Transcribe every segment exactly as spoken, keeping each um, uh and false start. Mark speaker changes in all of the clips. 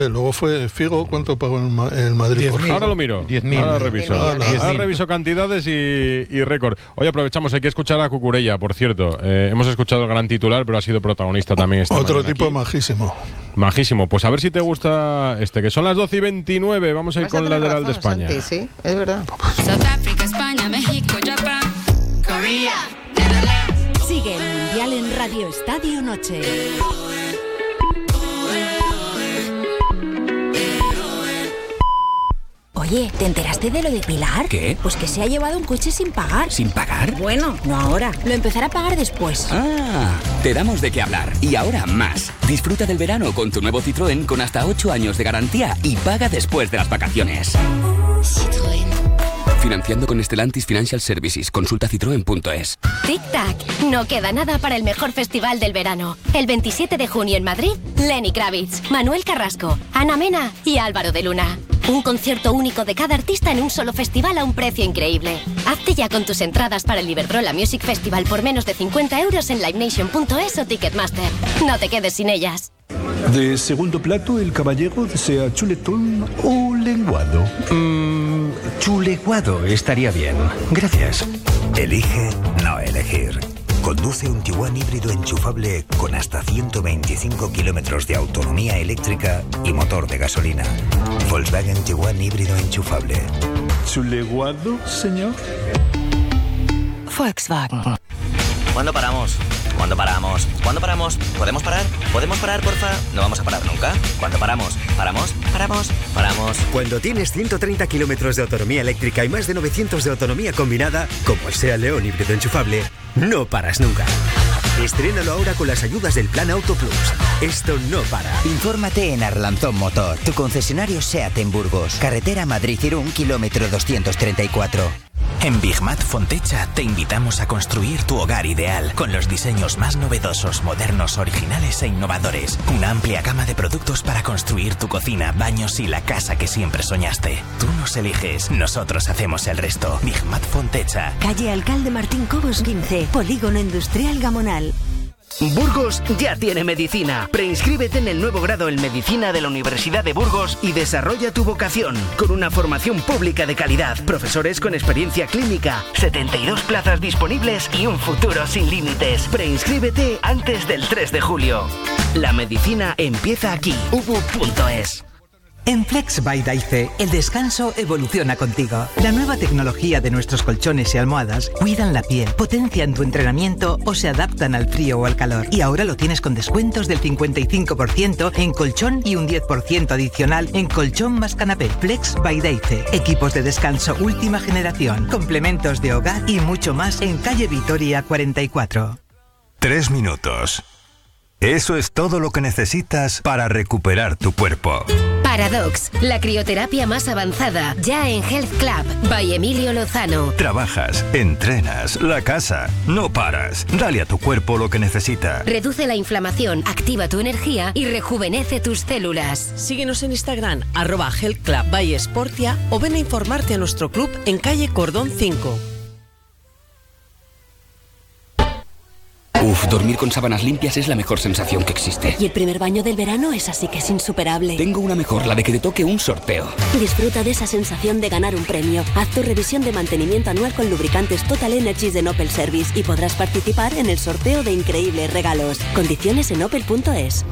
Speaker 1: Luego fue Figo, ¿cuánto pagó el, Ma- el Madrid?
Speaker 2: diez
Speaker 1: por
Speaker 2: mil.
Speaker 3: Ahora lo miro.
Speaker 2: diez mil.
Speaker 3: Ahora reviso.
Speaker 1: Ah,
Speaker 3: Ahora,
Speaker 1: diez
Speaker 3: ahora
Speaker 1: mil.
Speaker 3: reviso cantidades y, y récord. Hoy aprovechamos, hay que escuchar a Cucurella, por cierto. Eh, hemos escuchado el gran titular, pero ha sido protagonista también esta
Speaker 1: Otro
Speaker 3: mañana
Speaker 1: tipo
Speaker 3: aquí.
Speaker 1: majísimo.
Speaker 3: Majísimo. Pues a ver si te gusta este, que son las doce y veintinueve. Vamos a ir
Speaker 4: Vas a
Speaker 3: con la
Speaker 4: tener
Speaker 3: lateral de
Speaker 4: razón,
Speaker 3: España.
Speaker 4: Santi, sí, es verdad.
Speaker 5: South Africa, España, México, Japón, Corea, Netherlands.
Speaker 6: Sigue el Mundial en Radio Estadio Noche.
Speaker 7: Oye, ¿te enteraste de lo de Pilar?
Speaker 8: ¿Qué?
Speaker 7: Pues que se ha llevado un coche sin pagar.
Speaker 8: ¿Sin pagar?
Speaker 7: Bueno, no ahora. Lo empezará a pagar después.
Speaker 8: Ah, te damos de qué hablar. Y ahora más. Disfruta del verano con tu nuevo Citroën con hasta ocho años de garantía y paga después de las vacaciones.
Speaker 5: Citroën.
Speaker 8: Financiando con Stellantis Financial Services. Consulta citroen punto es.
Speaker 9: Tic-tac, no queda nada para el mejor festival del verano. El veintisiete de junio en Madrid, Lenny Kravitz, Manuel Carrasco, Ana Mena y Álvaro de Luna. Un concierto único de cada artista en un solo festival a un precio increíble. Hazte ya con tus entradas para el Iberdrola Music Festival por menos de cincuenta euros en livenation punto es o Ticketmaster. No te quedes sin ellas.
Speaker 10: De segundo plato, el caballero desea chuletón o lenguado.
Speaker 11: Mmm, chuleguado estaría bien. Gracias.
Speaker 12: Elige no elegir. Conduce un Tiguan híbrido enchufable con hasta ciento veinticinco kilómetros de autonomía eléctrica y motor de gasolina. Volkswagen Tiguan híbrido enchufable.
Speaker 10: ¿Chuleguado, señor?
Speaker 7: Volkswagen.
Speaker 13: ¿Cuándo paramos? ¿Cuándo paramos? ¿Cuándo paramos? ¿Podemos parar? ¿Podemos parar, porfa? No vamos a parar nunca. ¿Cuándo paramos? ¿Paramos? ¿Paramos? ¿Paramos?
Speaker 14: Cuando tienes ciento treinta kilómetros de autonomía eléctrica y más de novecientos de autonomía combinada, como el SEAT León híbrido enchufable, no paras nunca. Estrénalo ahora con las ayudas del Plan Auto Plus. Esto no para.
Speaker 15: Infórmate en Arlanzón Motor, tu concesionario SEAT en Burgos. Carretera Madrid-Irún, kilómetro doscientos treinta y cuatro.
Speaker 16: En Bigmat Fontecha te invitamos a construir tu hogar ideal con los diseños más novedosos, modernos, originales e innovadores. Una amplia gama de productos para construir tu cocina, baños y la casa que siempre soñaste. Tú nos eliges, nosotros hacemos el resto. Bigmat Fontecha.
Speaker 6: Calle Alcalde Martín Cobos quince, Polígono Industrial Gamonal.
Speaker 17: Burgos ya tiene medicina. Preinscríbete en el nuevo grado en Medicina de la Universidad de Burgos y desarrolla tu vocación con una formación pública de calidad, profesores con experiencia clínica, setenta y dos plazas disponibles y un futuro sin límites. Preinscríbete antes del tres de julio. La medicina empieza aquí. u b u punto es.
Speaker 18: En Flex by Daice, el descanso evoluciona contigo. La nueva tecnología de nuestros colchones y almohadas cuidan la piel, potencian tu entrenamiento o se adaptan al frío o al calor. Y ahora lo tienes con descuentos del cincuenta y cinco por ciento en colchón y un diez por ciento adicional en colchón más canapé. Flex by Daice. Equipos de descanso última generación, complementos de hogar y mucho más en calle Vitoria cuarenta y cuatro.
Speaker 19: Tres minutos. Eso es todo lo que necesitas para recuperar tu cuerpo.
Speaker 9: Paradox, la crioterapia más avanzada, ya en Health Club, by Emilio Lozano.
Speaker 19: Trabajas, entrenas, la casa, no paras. Dale a tu cuerpo lo que necesita.
Speaker 9: Reduce la inflamación, activa tu energía y rejuvenece tus células.
Speaker 20: Síguenos en Instagram, arroba Health Club by Sportia, o ven a informarte a nuestro club en calle Cordón cinco.
Speaker 8: Uf, dormir con sábanas limpias es la mejor sensación que existe.
Speaker 6: Y el primer baño del verano es así que es insuperable.
Speaker 8: Tengo una mejor, la de que te toque un sorteo.
Speaker 6: Disfruta de esa sensación de ganar un premio. Haz tu revisión de mantenimiento anual con lubricantes Total Energies de Opel Service y podrás participar en el sorteo de increíbles regalos. Condiciones en opel punto es.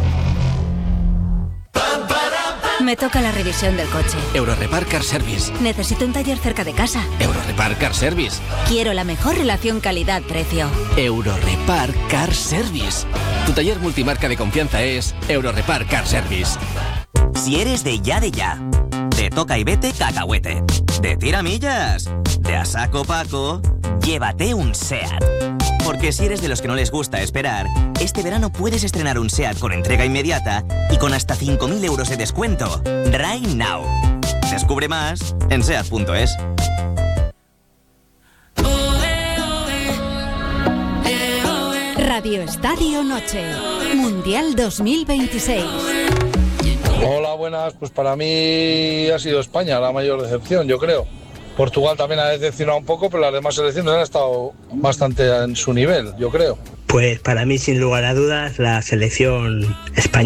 Speaker 7: Me toca la revisión del coche.
Speaker 8: Eurorepar Car Service.
Speaker 7: Necesito un taller cerca de casa.
Speaker 8: Eurorepar Car Service.
Speaker 7: Quiero la mejor relación calidad-precio.
Speaker 8: Eurorepar Car Service. Tu taller multimarca de confianza es Eurorepar Car Service.
Speaker 13: Si eres de ya de ya, de toca y vete cacahuete, de tiramillas, de a saco Paco, llévate un SEAT. Porque si eres de los que no les gusta esperar, este verano puedes estrenar un SEAT con entrega inmediata y con hasta cinco mil euros de descuento. Right now. Descubre más en seat punto es.
Speaker 6: Radio Estadio Noche. Mundial dos mil veintiséis.
Speaker 2: Hola, buenas. Pues para mí ha sido España la mayor decepción, yo creo. Portugal también ha decepcionado un poco, pero las demás selecciones han estado bastante en su nivel, yo creo.
Speaker 5: Pues para mí, sin lugar a dudas, la selección española.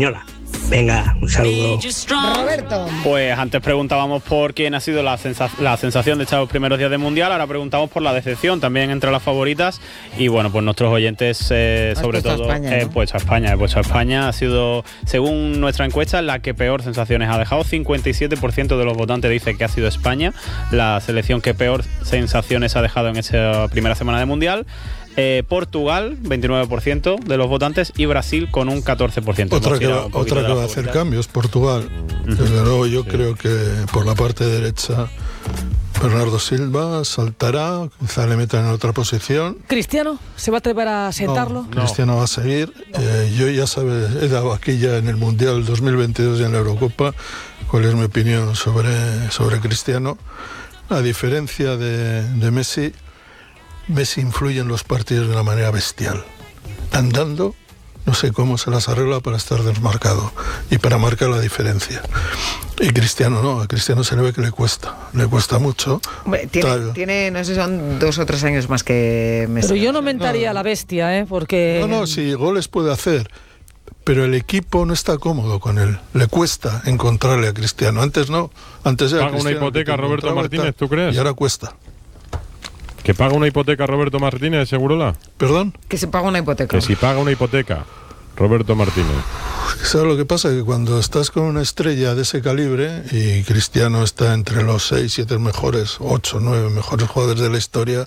Speaker 4: Venga, un saludo.
Speaker 21: Roberto.
Speaker 22: Pues antes preguntábamos por quién ha sido la, sensa- la sensación de estos primeros días del Mundial, ahora preguntamos por la decepción, también entre las favoritas. Y bueno, pues nuestros oyentes, eh, sobre todo,
Speaker 23: España, ¿no?
Speaker 22: he puesto a España, he puesto a España. Ha sido, según nuestra encuesta, la que peor sensaciones ha dejado. cincuenta y siete por ciento de los votantes dice que ha sido España, la selección que peor sensaciones ha dejado en esa primera semana de Mundial. Eh, Portugal, veintinueve por ciento de los votantes, y Brasil con un catorce por ciento.
Speaker 1: Otra que va, otra que va a hacer cambios, Portugal. Desde luego yo sí. creo que por la parte derecha Bernardo Silva saltará, quizá le metan en otra posición.
Speaker 23: ¿Cristiano se va a atrever a sentarlo?
Speaker 1: No, Cristiano va a seguir. Eh, yo ya sabes, he dado aquí ya en el Mundial dos mil veintidós y en la Eurocopa cuál es mi opinión sobre, sobre Cristiano. A diferencia de, de Messi, Messi influye en los partidos de una manera bestial. Andando, no sé cómo se las arregla para estar desmarcado y para marcar la diferencia. Y Cristiano no, a Cristiano se le ve que le cuesta, le cuesta mucho.
Speaker 23: Hombre, tiene, tiene, no sé, son dos o tres años más que Messi. Pero yo no mentaría a la bestia, ¿eh? Porque...
Speaker 1: No, no, si goles puede hacer, pero el equipo no está cómodo con él. Le cuesta encontrarle a Cristiano. Antes no, antes era
Speaker 3: Paga una hipoteca, Roberto Martínez, ¿tú crees?
Speaker 1: Y ahora cuesta.
Speaker 3: ¿Que paga una hipoteca Roberto Martínez, Segurola?
Speaker 1: ¿Perdón?
Speaker 23: Que se paga una hipoteca.
Speaker 3: Que si paga una hipoteca, Roberto Martínez.
Speaker 1: ¿Sabes lo que pasa? Que cuando estás con una estrella de ese calibre, y Cristiano está entre los seis, siete mejores, ocho, nueve mejores jugadores de la historia,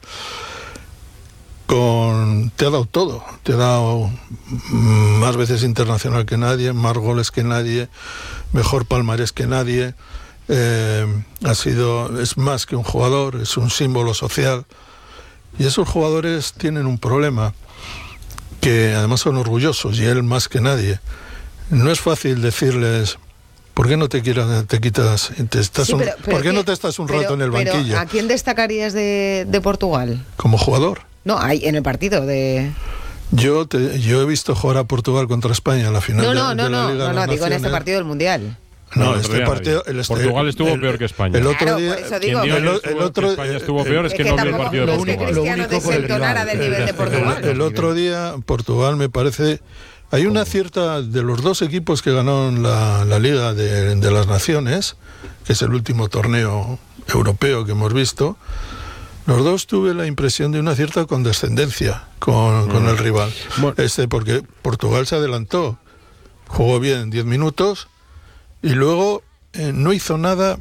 Speaker 1: con te ha dado todo. Te ha dado más veces internacional que nadie, más goles que nadie, mejor palmarés que nadie. Eh, ha sido, es más que un jugador, es un símbolo social. Y esos jugadores tienen un problema, que además son orgullosos, y él más que nadie. No es fácil decirles, ¿por qué no te, quieras, te quitas, te estás
Speaker 23: sí, pero,
Speaker 1: un,
Speaker 23: pero
Speaker 1: ¿por qué
Speaker 23: que,
Speaker 1: no te estás un
Speaker 23: pero,
Speaker 1: rato en el
Speaker 23: pero
Speaker 1: banquillo?
Speaker 23: ¿A quién destacarías de, de Portugal?
Speaker 1: ¿Como jugador?
Speaker 23: No, hay en el partido de...
Speaker 1: Yo, te, yo he visto jugar a Portugal contra España en la final
Speaker 23: no, no,
Speaker 1: de,
Speaker 23: no,
Speaker 1: de la
Speaker 23: no,
Speaker 1: Liga
Speaker 23: no,
Speaker 1: de
Speaker 23: no,
Speaker 1: las
Speaker 23: digo en
Speaker 1: Naciones.
Speaker 23: este partido del Mundial.
Speaker 1: No,
Speaker 3: no
Speaker 1: este partido... El este,
Speaker 3: Portugal estuvo
Speaker 1: el,
Speaker 3: peor que España.
Speaker 1: El otro
Speaker 23: claro,
Speaker 1: día...
Speaker 23: por eso digo,
Speaker 1: el, el, el otro,
Speaker 3: que España estuvo peor, es, es que, que no vio el partido de Portugal.
Speaker 23: Es que Cristiano desentonara del nivel de Portugal.
Speaker 1: El, el otro día, Portugal me parece... Hay una cierta... De los dos equipos que ganaron la, la Liga de, de las Naciones, que es el último torneo europeo que hemos visto, los dos tuve la impresión de una cierta condescendencia con, con mm. el rival. Bueno. Este, porque Portugal se adelantó, jugó bien diez minutos, y luego eh, no hizo nada,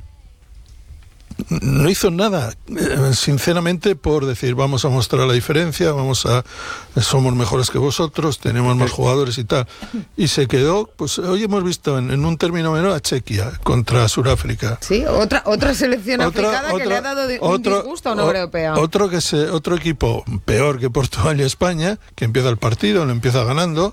Speaker 1: no hizo nada, eh, sinceramente, por decir, vamos a mostrar la diferencia, vamos a, somos mejores que vosotros, tenemos más jugadores y tal. Y se quedó, pues hoy hemos visto en, en un término menor a Chequia contra Sudáfrica.
Speaker 23: Sí, otra otra selección otra, africana otra, que le ha dado de, otro, un disgusto a una europea.
Speaker 1: Otro, que se, otro equipo peor que Portugal y España, que empieza el partido, lo empieza ganando,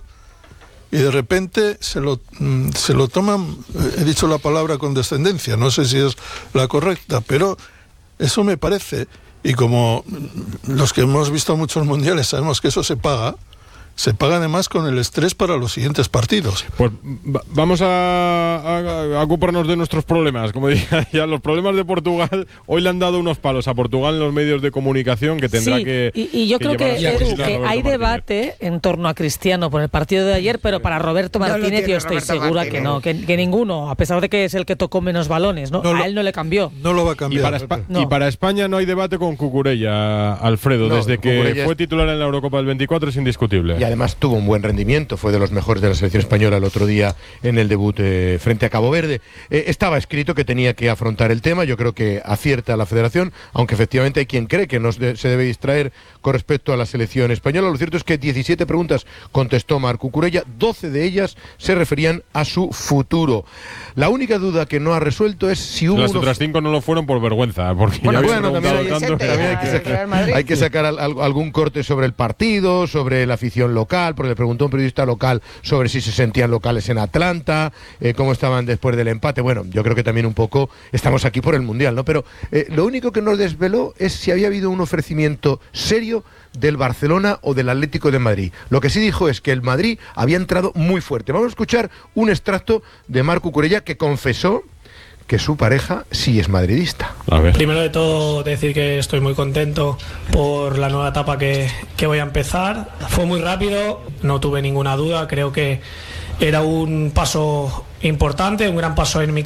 Speaker 1: y de repente se lo, se lo toman, he dicho la palabra condescendencia, no sé si es la correcta, pero eso me parece, y como los que hemos visto muchos mundiales sabemos que eso se paga, se paga además con el estrés para los siguientes partidos.
Speaker 3: Pues va, vamos a, a, a ocuparnos de nuestros problemas, como decía ya, los problemas de Portugal. Hoy le han dado unos palos a Portugal en los medios de comunicación que tendrá
Speaker 23: sí,
Speaker 3: que
Speaker 23: y, y yo
Speaker 3: que
Speaker 23: creo que, Edu, que hay
Speaker 3: Martínez.
Speaker 23: debate en torno a Cristiano por el partido de ayer, pero para Roberto Martínez no yo estoy Roberto segura Martínez. que no, que, que ninguno, a pesar de que es el que tocó menos balones, ¿no? no a lo, él no le cambió.
Speaker 1: No lo va a cambiar.
Speaker 3: Y para, no. y para España no hay debate con Cucurella, Alfredo, no, desde que Cucurella fue titular en la Eurocopa del veinticuatro es indiscutible.
Speaker 24: Y además tuvo un buen rendimiento, fue de los mejores de la selección española el otro día en el debut eh, frente a Cabo Verde. Eh, estaba escrito que tenía que afrontar el tema, yo creo que acierta la federación, aunque efectivamente hay quien cree que no se debe distraer con respecto a la selección española. Lo cierto es que diecisiete preguntas contestó Marc Cucurella, doce de ellas se referían a su futuro. La única duda que no ha resuelto es si hubo...
Speaker 3: Las
Speaker 24: unos...
Speaker 3: otras cinco no lo fueron por vergüenza, porque
Speaker 24: bueno,
Speaker 3: ya
Speaker 24: bueno, también, hay,
Speaker 3: tanto...
Speaker 24: también hay que sacar, hay que sacar al, al, algún corte sobre el partido, sobre la afición local, porque le preguntó un periodista local sobre si se sentían locales en Atlanta, eh, cómo estaban después del empate. Bueno, yo creo que también un poco estamos aquí por el Mundial, ¿no? Pero eh, lo único que nos desveló es si había habido un ofrecimiento serio del Barcelona o del Atlético de Madrid. Lo que sí dijo es que el Madrid había entrado muy fuerte. Vamos a escuchar un extracto de Marc Cucurella, que confesó que su pareja sí es madridista.
Speaker 25: A ver. Primero de todo decir que estoy muy contento por la nueva etapa que, que voy a empezar. Fue muy rápido, no tuve ninguna duda, creo que era un paso importante, un gran paso en mi